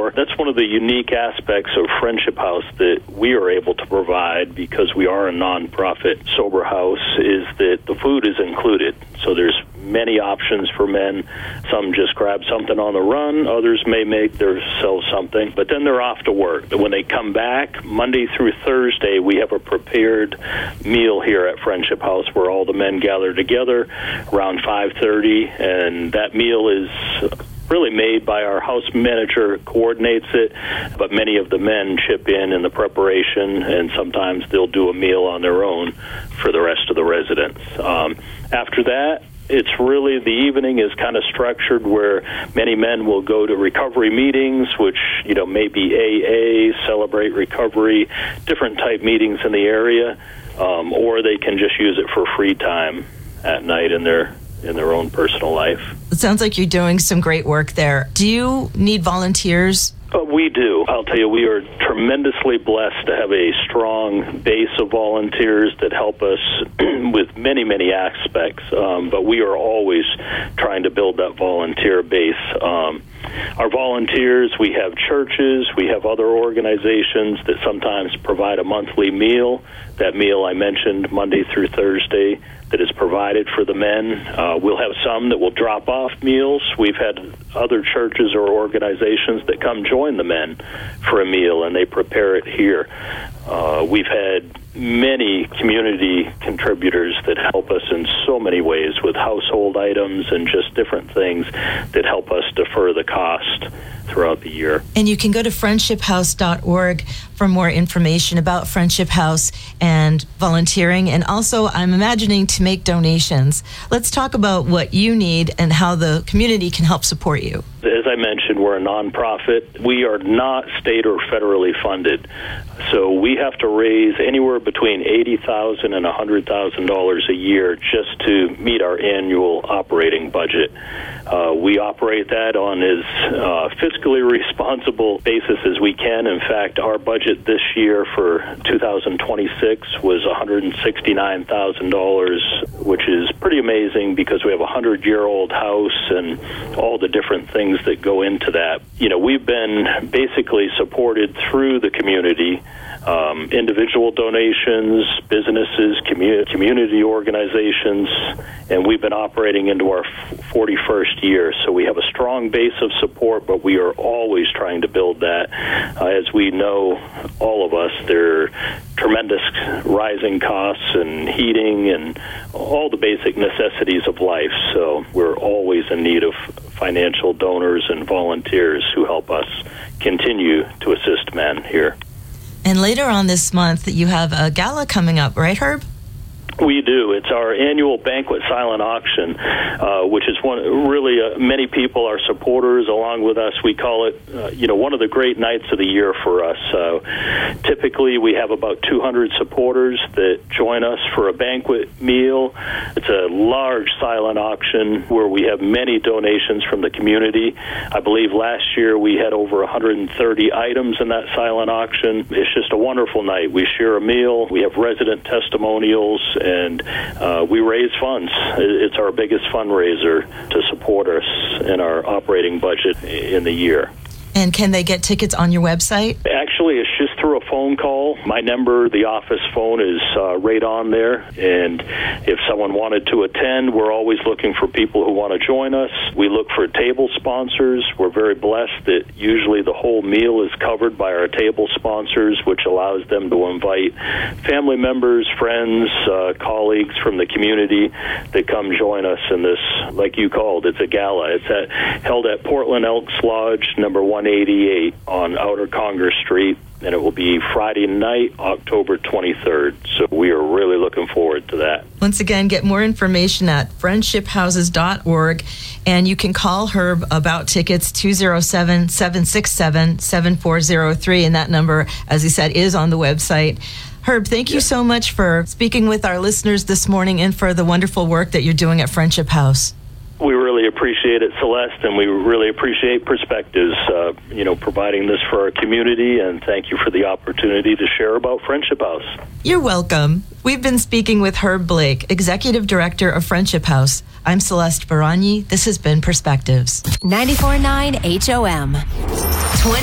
more. That's one of the unique aspects of Friendship House that we are able to provide, because we are a nonprofit sober house, is that the food is included. So there's many options for men. Some just grab something on the run. Others may make themselves something, but then they're off to work. When they come back, Monday through Thursday, we have a prepared meal here at Friendship House where all the men gather together around 5:30, and that meal is really made by our house manager, coordinates it, but many of the men chip in the preparation, and sometimes they'll do a meal on their own for the rest of the residents. After that, it's really, the evening is kind of structured where many men will go to recovery meetings, which, may be AA, Celebrate Recovery, different type meetings in the area, or they can just use it for free time at night in their own personal life. It sounds like you're doing some great work there. Do you need volunteers? We do. I'll tell you, we are tremendously blessed to have a strong base of volunteers that help us with many, many aspects, but we are always trying to build that volunteer base. Our volunteers, we have churches, we have other organizations that sometimes provide a monthly meal. That meal I mentioned, Monday through Thursday, that is provided for the men. We'll have some that will drop off meals. We've had other churches or organizations that come join the men for a meal, and they prepare it here. We've had many community contributors that help us in so many ways with household items and just different things that help us defer the cost throughout the year. And you can go to friendshiphouse.org for more information about Friendship House and volunteering, and also, I'm imagining, to make donations. Let's talk about what you need and how the community can help support you. As I mentioned, we're a nonprofit. We are not state or federally funded, so we have to raise anywhere between $80,000 and $100,000 a year just to meet our annual operating budget. We operate that on as fiscally responsible basis as we can. In fact, our budget this year for 2026 was $169,000, which is pretty amazing because we have a 100-year-old house and all the different things that go into that. We've been basically supported through the community, individual donations, businesses, community organizations, and we've been operating into our 41st year. So we have a strong base of support, but we are always trying to build that. As we know, all of us, there are tremendous rising costs and heating and all the basic necessities of life. So we're always in need of financial donors and volunteers who help us continue to assist men here. And later on this month, you have a gala coming up, right, Herb? We do. It's our annual banquet silent auction, which is many people are supporters along with us. We call it, one of the great nights of the year for us. Typically, we have about 200 supporters that join us for a banquet meal. It's a large silent auction where we have many donations from the community. I believe last year we had over 130 items in that silent auction. It's just a wonderful night. We share a meal. We have resident testimonials, and we raise funds. It's our biggest fundraiser to support us in our operating budget in the year. And can they get tickets on your website? Actually, it's just through a phone call. My number, the office phone, is right on there. And if someone wanted to attend, we're always looking for people who want to join us. We look for table sponsors. We're very blessed that usually the whole meal is covered by our table sponsors, which allows them to invite family members, friends, colleagues from the community that come join us in this, like you called, it's a gala. It's held at Portland Elks Lodge, number 188 on Outer Congress Street, and it will be Friday night, October 23rd. So we are really looking forward to that. Once again, get more information at friendshiphouses.org, and you can call Herb about tickets, 207-767-7403, and that number, as he said, is on the website. Herb, thank you so much for speaking with our listeners this morning and for the wonderful work that you're doing at Friendship House. We really appreciate it, Celeste, and we really appreciate Perspectives, providing this for our community, and thank you for the opportunity to share about Friendship House. You're welcome. We've been speaking with Herb Blake, Executive Director of Friendship House. I'm Celeste Baragni. This has been Perspectives. 94.9 HOM. 20